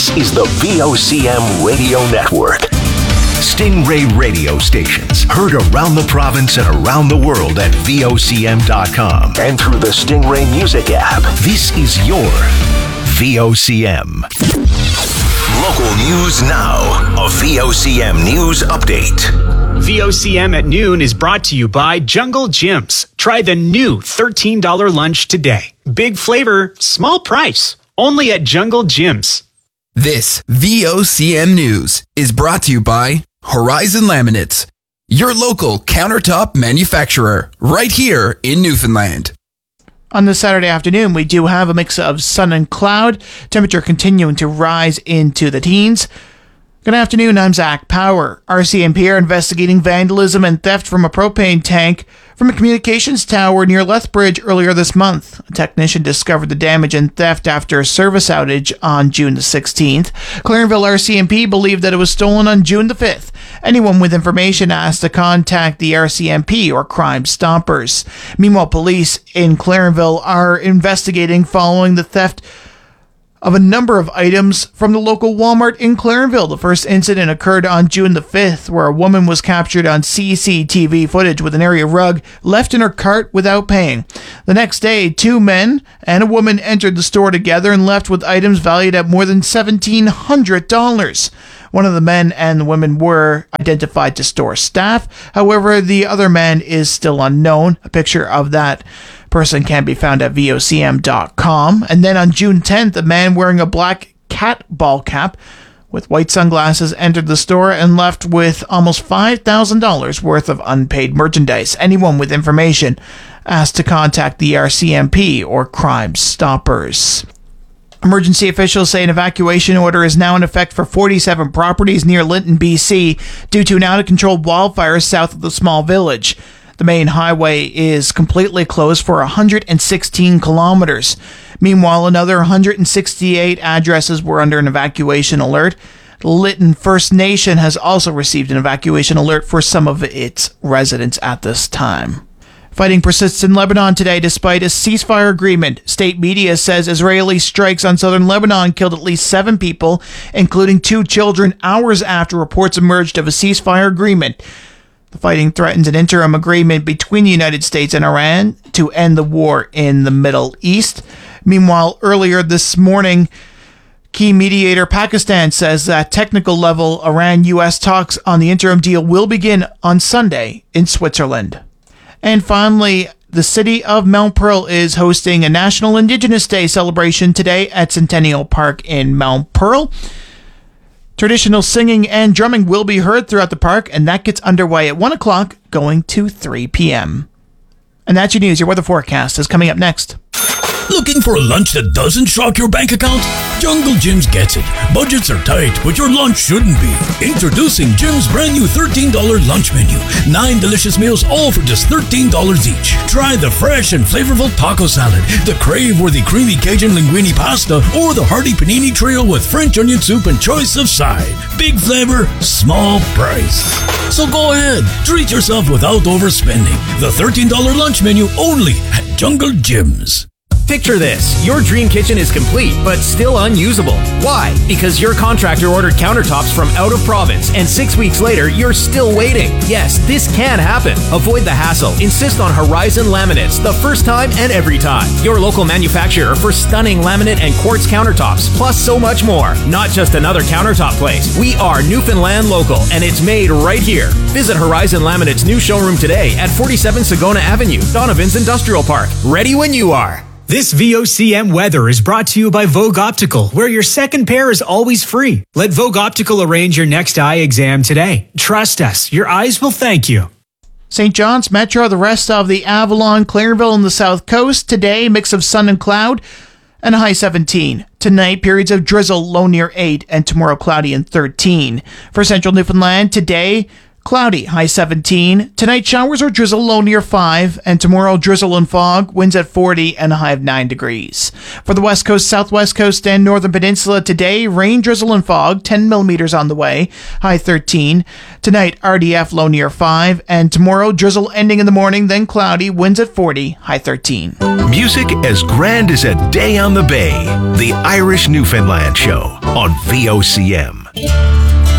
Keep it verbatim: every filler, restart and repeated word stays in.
This is the V O C M Radio Network. Stingray radio stations heard around the province and around the world at V O C M dot com and through the Stingray Music app. This is your V O C M. Local news now. A V O C M News Update. V O C M at noon is brought to you by Jungle Gyms. Try the new thirteen dollars lunch today. Big flavor, small price. Only at Jungle Gyms. This V O C M News is brought to you by Horizon Laminates, your local countertop manufacturer, right here in Newfoundland. On this Saturday afternoon, we do have a mix of sun and cloud, temperature continuing to rise into the teens. Good afternoon, I'm Zach Power. R C M P are investigating vandalism and theft from a propane tank from a communications tower near Lethbridge earlier this month. A technician discovered the damage and theft after a service outage on June the sixteenth. Clarenville R C M P believed that it was stolen on June the fifth. Anyone with information asked to contact the R C M P or Crime Stoppers. Meanwhile, police in Clarenville are investigating following the theft of a number of items from the local Walmart in Clarenville. The first incident occurred on June the fifth, where a woman was captured on C C T V footage with an area rug left in her cart without paying. The next day, two men and a woman entered the store together and left with items valued at more than seventeen hundred dollars. One of the men and the women were identified to store staff. However, the other man is still unknown. A picture of that person can be found at V O C M dot com. And then on June tenth, a man wearing a black cat ball cap with white sunglasses entered the store and left with almost five thousand dollars worth of unpaid merchandise. Anyone with information asked to contact the R C M P or Crime Stoppers. Emergency officials say an evacuation order is now in effect for forty-seven properties near Lytton, B C, due to an out-of-control wildfire south of the small village. The main highway is completely closed for one hundred sixteen kilometers. Meanwhile, another one hundred sixty-eight addresses were under an evacuation alert. Lytton First Nation has also received an evacuation alert for some of its residents at this time. Fighting persists in Lebanon today despite a ceasefire agreement. State media says Israeli strikes on southern Lebanon killed at least seven people, including two children, hours after reports emerged of a ceasefire agreement. The fighting threatens an interim agreement between the United States and Iran to end the war in the Middle East. Meanwhile, earlier this morning, key mediator Pakistan says that technical level Iran-U S talks on the interim deal will begin on Sunday in Switzerland. And finally, the city of Mount Pearl is hosting a National Indigenous Day celebration today at Centennial Park in Mount Pearl. Traditional singing and drumming will be heard throughout the park, and that gets underway at one o'clock, going to three p.m. And that's your news. Your weather forecast is coming up next. Looking for a lunch that doesn't shock your bank account? Jungle Gyms gets it. Budgets are tight, but your lunch shouldn't be. Introducing Jim's brand new thirteen dollars lunch menu. Nine delicious meals, all for just thirteen dollars each. Try the fresh and flavorful taco salad, the crave-worthy creamy Cajun linguine pasta, or the hearty panini trio with French onion soup and choice of side. Big flavor, small price. So go ahead, treat yourself without overspending. The thirteen dollars lunch menu only at Jungle Gyms. Picture this. Your dream kitchen is complete, but still unusable. Why? Because your contractor ordered countertops from out of province, and six weeks later, you're still waiting. Yes, this can happen. Avoid the hassle. Insist on Horizon Laminates, the first time and every time. Your local manufacturer for stunning laminate and quartz countertops, plus so much more. Not just another countertop place. We are Newfoundland local, and it's made right here. Visit Horizon Laminate's new showroom today at forty-seven Sagona Avenue, Donovan's Industrial Park. Ready when you are. This V O C M weather is brought to you by Vogue Optical, where your second pair is always free. Let Vogue Optical arrange your next eye exam today. Trust us, your eyes will thank you. Saint John's Metro, the rest of the Avalon, Clarenville, and the South Coast. Today, mix of sun and cloud and a high seventeen. Tonight, periods of drizzle, low near eight, and tomorrow cloudy and thirteen. For Central Newfoundland, today, Cloudy, high seventeen. Tonight, showers or drizzle, low near five. And tomorrow, drizzle and fog, winds at forty and a high of nine degrees. For the west coast, southwest coast, and northern peninsula today, rain, drizzle, and fog, ten millimeters on the way, high thirteen. Tonight, R D F, low near five. And tomorrow, drizzle ending in the morning, then cloudy, winds at forty, high thirteen. Music as grand as a day on the bay. The Irish Newfoundland Show on V O C M.